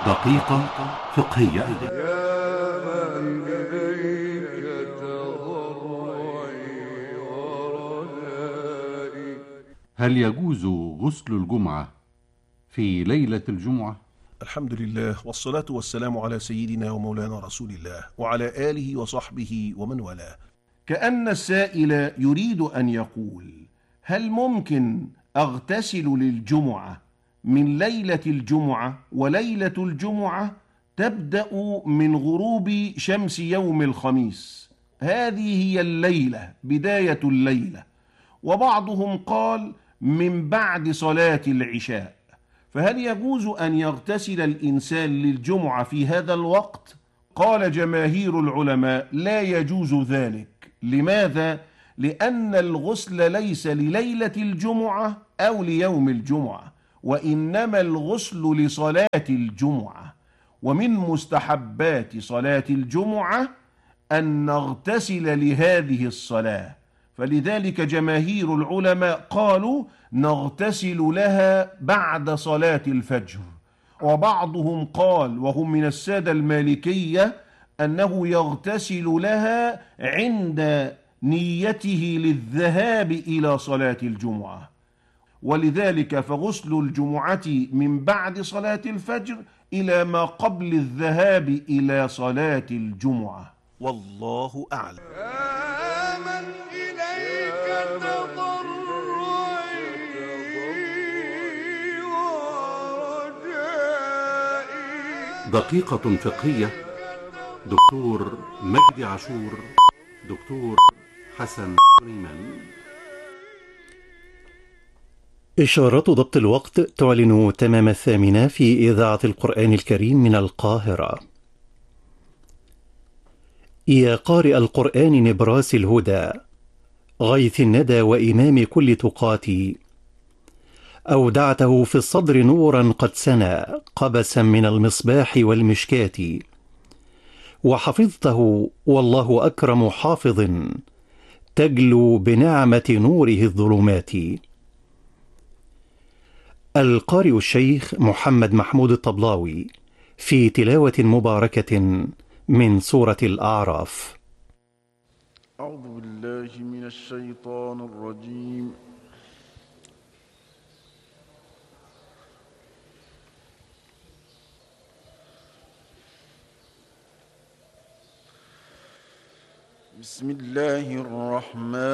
دقيقة فقهية. يا من إليك تضرعي ورجائي. هل يجوز غسل الجمعة في ليلة الجمعة؟ الحمد لله والصلاة والسلام على سيدنا ومولانا رسول الله وعلى آله وصحبه ومن والاه. كأن السائل يريد أن يقول: هل ممكن أغتسل للجمعة من ليلة الجمعة؟ وليلة الجمعة تبدأ من غروب شمس يوم الخميس، هذه هي الليلة، بداية الليلة. وبعضهم قال من بعد صلاة العشاء. فهل يجوز أن يغتسل الإنسان للجمعة في هذا الوقت؟ قال جماهير العلماء: لا يجوز ذلك. لماذا؟ لأن الغسل ليس لليلة الجمعة أو ليوم الجمعة، وإنما الغسل لصلاة الجمعة. ومن مستحبات صلاة الجمعة أن نغتسل لهذه الصلاة، فلذلك جماهير العلماء قالوا نغتسل لها بعد صلاة الفجر. وبعضهم قال، وهم من السادة المالكية، أنه يغتسل لها عند نيته للذهاب إلى صلاة الجمعة. ولذلك فغسل الجمعة من بعد صلاة الفجر إلى ما قبل الذهاب إلى صلاة الجمعة، والله أعلم. يا من إليك تضرعي ورجائي. دقيقة فقهية. دكتور مجدي عاشور، دكتور حسن سليمان. إشارة ضبط الوقت تعلن تمام 8 في إذاعة القرآن الكريم من القاهرة. يا قارئ القرآن نبراس الهدى، غيث الندى وإمام كل تقاتي، أودعته في الصدر نورا قد سنى قبسا من المصباح والمشكاة، وحفظته والله أكرم حافظ، تجلو بنعمة نوره الظلمات. القارئ الشيخ محمد محمود الطبلاوي في تلاوة مباركة من سورة الأعراف. أعوذ بالله من الشيطان الرجيم. بسم الله الرحمن